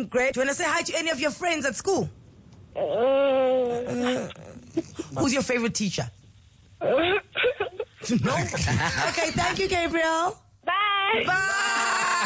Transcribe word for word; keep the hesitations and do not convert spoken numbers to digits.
I'm great. Do you want to say hi to any of your friends at school? Uh, Uh, who's your favorite teacher? No. Okay, thank you, Gabriel. Bye. Bye.